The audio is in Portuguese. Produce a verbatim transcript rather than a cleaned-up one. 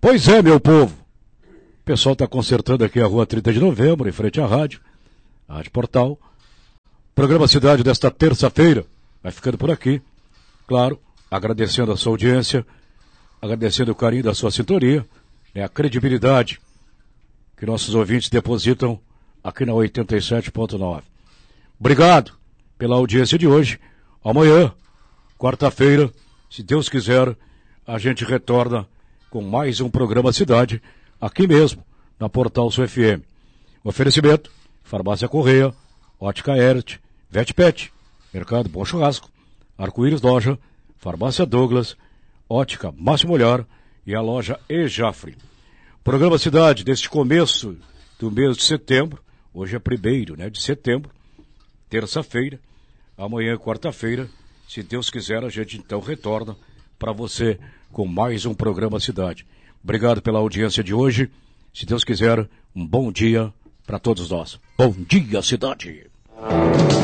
Pois é, meu povo. O pessoal está consertando aqui a rua trinta de novembro, em frente à rádio, a Rádio Portal. Programa Cidade desta terça-feira vai ficando por aqui. Claro, agradecendo a sua audiência, agradecendo o carinho da sua sintonia, né, a credibilidade que nossos ouvintes depositam aqui na oitenta e sete ponto nove. Obrigado pela audiência de hoje. Amanhã, quarta-feira, se Deus quiser, a gente retorna com mais um programa Cidade, aqui mesmo, na Portal Sul F M. Oferecimento, Farmácia Correia, Ótica Ert, VetPet, Mercado Bom Churrasco, Arco-Íris Loja, Farmácia Douglas, Ótica Máximo Olhar e a loja Ejafre. Programa Cidade deste começo do mês de setembro, hoje é primeiro, né, de setembro, terça-feira, amanhã quarta-feira, se Deus quiser a gente então retorna para você com mais um programa Cidade. Obrigado pela audiência de hoje, se Deus quiser, um bom dia para todos nós. Bom dia, cidade!